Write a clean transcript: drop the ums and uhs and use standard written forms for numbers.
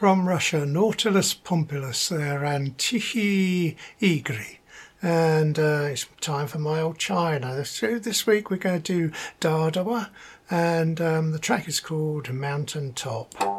From Russia, Nautilus pompilus there and Tichy Igri. And it's time for my old China. So this week we're going to do Dardawa, and the track is called Mountain Top.